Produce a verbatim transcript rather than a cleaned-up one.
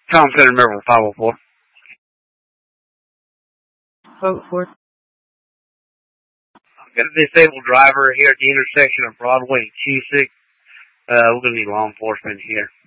Tom Center, River five oh four. five oh four. Got a disabled driver here at the intersection of Broadway and Cusick. Uh, we're going to need law enforcement here.